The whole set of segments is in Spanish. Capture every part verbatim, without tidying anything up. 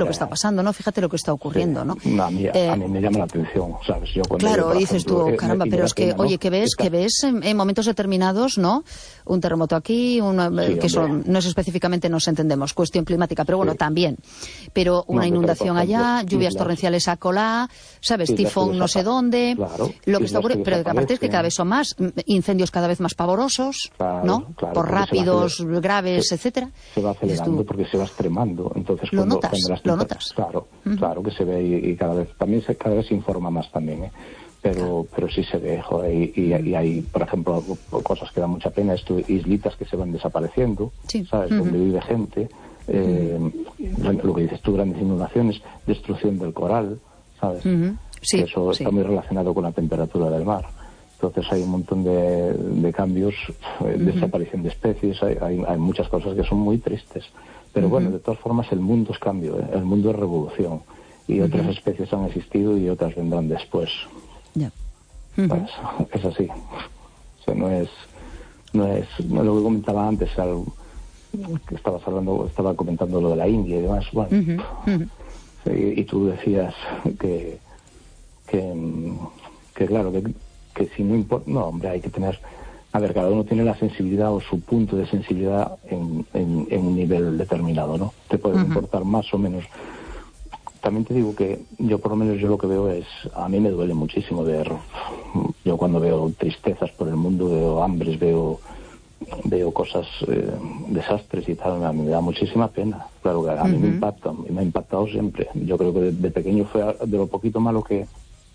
lo que está pasando, ¿no? Fíjate lo que está ocurriendo, ¿no? No, a, mí, eh, a mí me llama la atención, ¿sabes? Yo cuando claro, veo, dices ejemplo, tú, eh, caramba, pero es que, Inglaterra, oye, ¿no? que ves, Está... que ves en, en momentos determinados, ¿no? Un terremoto aquí, una, sí, que son, no es específicamente, nos entendemos, cuestión climática, pero bueno, sí. también. Pero una no, inundación pero, ejemplo, allá, lluvias islas, torrenciales a colá, ¿sabes? islas Tifón no sé dónde. Claro, lo que está ocurriendo, que pero aparte es que cada vez son más incendios cada vez más pavorosos, claro, ¿no? Claro, por rápidos, graves, se, etcétera. Se va acelerando porque se va extremando. Entonces, lo cuando, notas, cuando las lo notas. Claro, uh-huh. claro que se ve y, y cada vez también se, cada vez se informa más también, ¿eh? Pero, claro. pero sí se ve, joder, y, y, uh-huh. y hay, por ejemplo, cosas que dan mucha pena, esto, islitas que se van desapareciendo, sí. ¿sabes? Uh-huh. Donde vive gente, eh, uh-huh. lo que dices tú, grandes inundaciones, destrucción del coral, ¿sabes? Uh-huh. Sí, que eso sí. está muy relacionado con la temperatura del mar. Entonces hay un montón de, de cambios, eh, uh-huh. desaparición de especies, hay, hay, hay muchas cosas que son muy tristes. Pero uh-huh. bueno, de todas formas el mundo es cambio, ¿eh? El mundo es revolución. Y uh-huh. otras especies han existido y otras vendrán después. Yeah. Uh-huh. Pues, es así. O sea, no es, no es, no lo que comentaba antes, algo, que estabas hablando, estaba comentando lo de la India y demás. Bueno, uh-huh. Uh-huh. Y, y tú decías que, que, que claro, que, que si no importa, no, hombre, hay que tener, a ver, cada uno tiene la sensibilidad o su punto de sensibilidad en, en, en un nivel determinado, ¿no? Te puede uh-huh. importar más o menos. También te digo que yo, por lo menos, yo lo que veo es, a mí me duele muchísimo ver, yo cuando veo tristezas por el mundo, veo hambres, veo veo cosas, eh, desastres y tal, a mí me da muchísima pena. Claro que a mí uh-huh. me impacta, me ha impactado siempre. Yo creo que de, de pequeño fue de lo poquito malo que,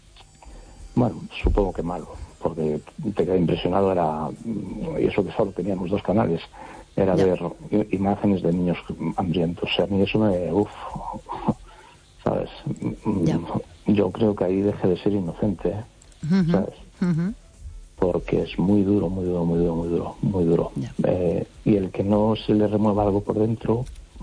bueno, supongo que malo, porque te queda impresionado, era, y eso que solo teníamos dos canales, era yeah. ver imágenes de niños hambrientos. O sea, a mí eso me, uff, ¿sabes? Yeah. Yo creo que ahí dejé de ser inocente, ¿eh? Uh-huh. ¿Sabes? Uh-huh. Porque es muy duro, muy duro, muy duro, muy duro, muy duro. Yeah. Eh, y el que no se le remueva algo por dentro,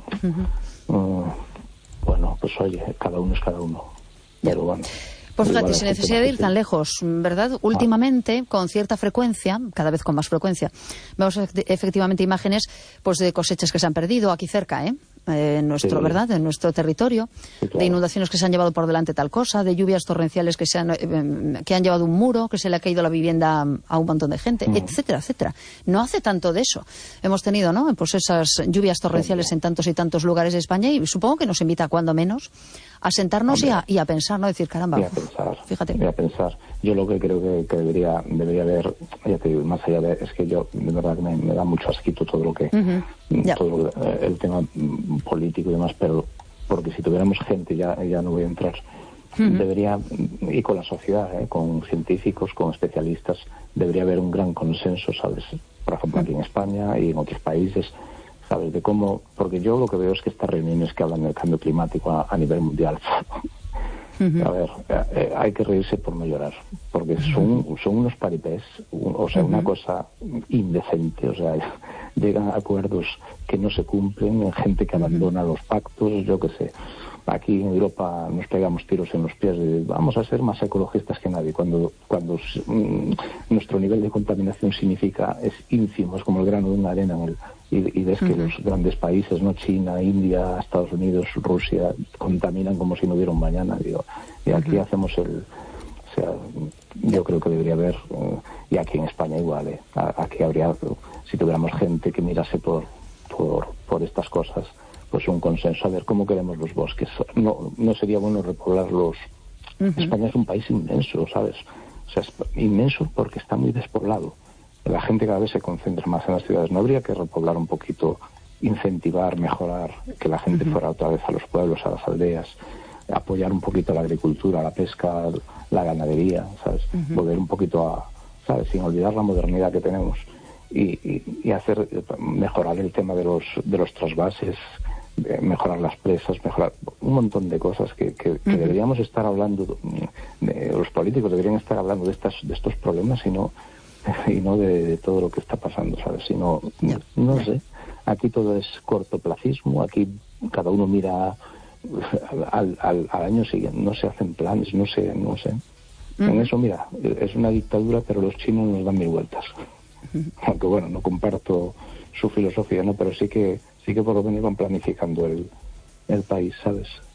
uh-huh. um, bueno, pues oye, cada uno es cada uno. Yeah. Pero bueno. Pues fíjate, sin necesidad de ir tan lejos, ¿verdad? Últimamente, con cierta frecuencia, cada vez con más frecuencia, vemos efectivamente imágenes pues de cosechas que se han perdido aquí cerca, ¿eh? En nuestro, sí. ¿verdad? En nuestro territorio, sí, claro. de inundaciones que se han llevado por delante tal cosa, de lluvias torrenciales que se han, eh, que han llevado un muro, que se le ha caído la vivienda a un montón de gente, uh-huh. etcétera, etcétera. No hace tanto de eso. Hemos tenido, ¿no? Pues esas lluvias torrenciales sí. en tantos y tantos lugares de España y supongo que nos invita, cuando menos, a sentarnos y a, y a pensar, ¿no? Decir, caramba, y a pensar, fíjate. Y a pensar. Yo lo que creo que, que debería debería haber, ya te digo, más allá de, es que yo, de verdad, que me, me da mucho asquito todo lo que, uh-huh. todo lo, eh, el tema político y demás, pero porque si tuviéramos gente, ya, ya no voy a entrar, uh-huh. debería, y con la sociedad, eh, con científicos, con especialistas, debería haber un gran consenso, ¿sabes? Por ejemplo, aquí en España y en otros países, ¿sabes? De cómo, porque yo lo que veo es que estas reuniones que hablan del cambio climático a, a nivel mundial, uh-huh. a ver, eh, hay que reírse por no llorar, porque son, son unos paripés, un, o sea, uh-huh. una cosa indecente, o sea, llegan a acuerdos que no se cumplen, gente que abandona uh-huh. los pactos, yo qué sé. Aquí en Europa nos pegamos tiros en los pies de vamos a ser más ecologistas que nadie, cuando cuando mm, nuestro nivel de contaminación significa es ínfimo, es como el grano de una arena en el, y, y ves uh-huh. que los grandes países, no China, India, Estados Unidos, Rusia, contaminan como si no hubiera un mañana, digo, y aquí uh-huh. hacemos el, o sea, yo creo que debería haber, uh, y aquí en España igual, eh, aquí habría, si tuviéramos gente que mirase por por por estas cosas, pues un consenso, a ver cómo queremos los bosques. No no sería bueno repoblarlos. Uh-huh. España es un país inmenso, ¿sabes? O sea, es inmenso porque está muy despoblado. La gente cada vez se concentra más en las ciudades. ¿No habría que repoblar un poquito, incentivar, mejorar, que la gente uh-huh. fuera otra vez a los pueblos, a las aldeas, apoyar un poquito la agricultura, la pesca, la ganadería, ¿sabes? Uh-huh. Volver un poquito a, ¿sabes? Sin olvidar la modernidad que tenemos y, y, y hacer, mejorar el tema de los, de los trasvases, mejorar las presas, mejorar un montón de cosas que, que, que uh-huh. deberíamos estar hablando, de, los políticos deberían estar hablando de estas de estos problemas y no y no de, de todo lo que está pasando, ¿sabes? Sino, no, no sé, aquí todo es cortoplacismo, aquí cada uno mira al, al, al año siguiente, no se hacen planes, no sé, no sé. Uh-huh. En eso, mira, es una dictadura, pero los chinos nos dan mil vueltas. Uh-huh. Aunque bueno, no comparto su filosofía, ¿no? Pero sí que sí que por lo menos van planificando el, el país, ¿sabes?